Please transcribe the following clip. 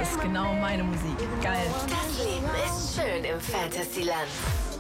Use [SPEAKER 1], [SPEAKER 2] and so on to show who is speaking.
[SPEAKER 1] Das ist genau meine Musik. Geil.
[SPEAKER 2] Das Leben ist schön im Fantasyland.